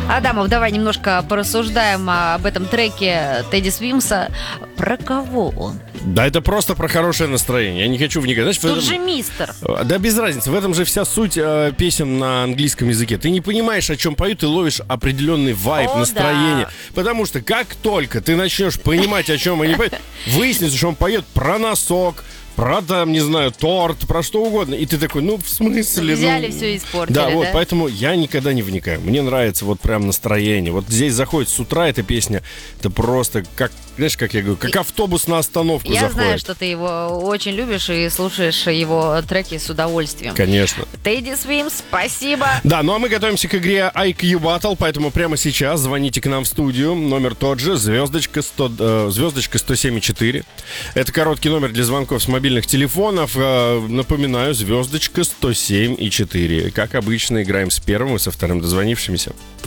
Адамов, давай немножко порассуждаем об этом треке Тедди Свимса. Про кого он? Да это просто про хорошее настроение. Я не хочу вникать. Знаешь, Тут же мистер. Да без разницы. В этом же вся суть песен на английском языке. Ты не понимаешь, о чем поют, ты ловишь определенный вайб, настроение. Да. Потому что как только ты начнешь понимать, о чем они поют, выяснится, что он поет про носок, про, там, не знаю, торт, про что угодно. И ты такой, в смысле? Взяли все и испортили, да? Вот, поэтому я никогда не вникаю. Мне нравится вот прям настроение. Вот здесь заходит с утра эта песня, это просто как, знаешь, как я говорю, как автобус на остановку заходит. Я знаю, что ты его очень любишь и слушаешь его треки с удовольствием. Конечно. Тедди Свимс, спасибо. Да, ну а мы готовимся к игре IQ Battle, поэтому прямо сейчас звоните к нам в студию. Номер тот же, звездочка 107,4. Это короткий номер для звонков с мобильных телефонов. Напоминаю, звездочка 107,4. Как обычно, играем с первым и со вторым дозвонившимися.